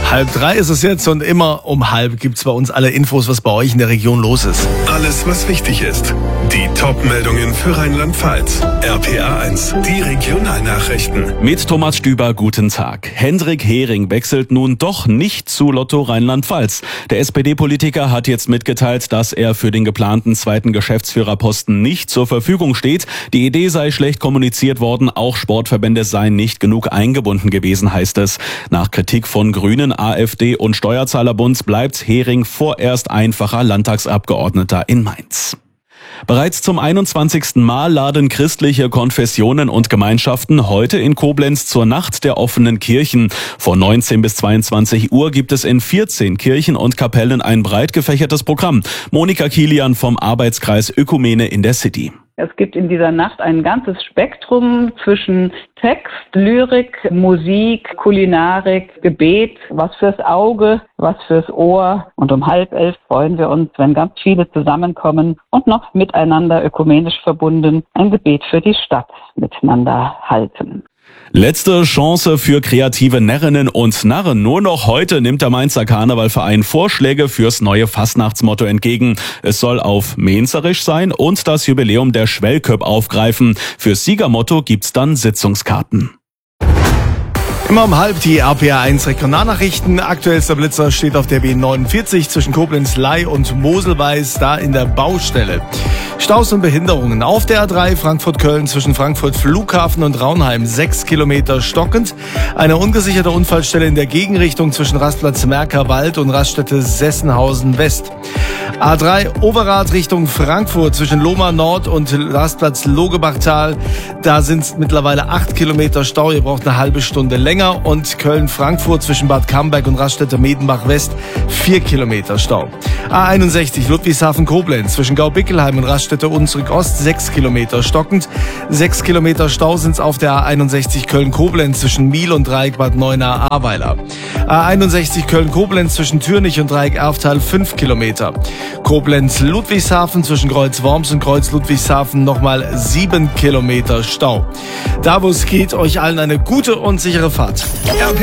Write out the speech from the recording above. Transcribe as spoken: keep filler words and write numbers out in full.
Halb drei ist es jetzt und immer um halb gibt's bei uns alle Infos, was bei euch in der Region los ist. Alles, was wichtig ist. Die Top-Meldungen für Rheinland-Pfalz. R P A eins, die Regionalnachrichten. Mit Thomas Stüber, guten Tag. Hendrik Hering wechselt nun doch nicht zu Lotto Rheinland-Pfalz. Der S P D-Politiker hat jetzt mitgeteilt, dass er für den geplanten zweiten Geschäftsführerposten nicht zur Verfügung steht. Die Idee sei schlecht kommuniziert worden, auch Sportverbände seien nicht genug eingebunden gewesen, heißt es. Nach Kritik von Grünen, AfD und Steuerzahlerbund bleibt Hering vorerst einfacher Landtagsabgeordneter in Mainz. Bereits zum einundzwanzigsten Mal laden christliche Konfessionen und Gemeinschaften heute in Koblenz zur Nacht der offenen Kirchen. Von neunzehn bis zweiundzwanzig Uhr gibt es in vierzehn Kirchen und Kapellen ein breit gefächertes Programm. Monika Kilian vom Arbeitskreis Ökumene in der City. Es gibt in dieser Nacht ein ganzes Spektrum zwischen Text, Lyrik, Musik, Kulinarik, Gebet, was fürs Auge, was fürs Ohr. Und um halb elf freuen wir uns, wenn ganz viele zusammenkommen und noch miteinander ökumenisch verbunden ein Gebet für die Stadt miteinander halten. Letzte Chance für kreative Närrinnen und Narren. Nur noch heute nimmt der Mainzer Karnevalverein Vorschläge fürs neue Fastnachtsmotto entgegen. Es soll auf Mainzerisch sein und das Jubiläum der Schwellköpp aufgreifen. Fürs Siegermotto gibt's dann Sitzungskarten. Immer um halb die R P A eins Regionalnachrichten. Aktuellster Blitzer steht auf der B neunundvierzig zwischen Koblenz, Ley und Moselweiß, da in der Baustelle. Staus und Behinderungen auf der A drei Frankfurt-Köln zwischen Frankfurt Flughafen und Raunheim, sechs Kilometer stockend. Eine ungesicherte Unfallstelle in der Gegenrichtung zwischen Rastplatz Merkerwald und Raststätte Sessenhausen West. A drei Overath Richtung Frankfurt zwischen Lohmar Nord und Rastplatz Logebachtal. Da sind mittlerweile acht Kilometer Stau. Ihr braucht eine halbe Stunde länger. Und Köln-Frankfurt zwischen Bad Camberg und Raststätte Medenbach West, vier Kilometer Stau. A einundsechzig Ludwigshafen-Koblenz zwischen Gaubickelheim und Raststätte Unsrück Ost, sechs Kilometer stockend. sechs Kilometer Stau sind's auf der A einundsechzig Köln-Koblenz zwischen Miel und Dreieck Bad Neuenahr-Ahrweiler. A einundsechzig Köln-Koblenz zwischen Türnich und Dreieck Erftal, fünf Kilometer. Koblenz-Ludwigshafen zwischen Kreuz-Worms und Kreuz-Ludwigshafen nochmal sieben Kilometer Stau. Da wo es geht, euch allen eine gute und sichere Fahrt.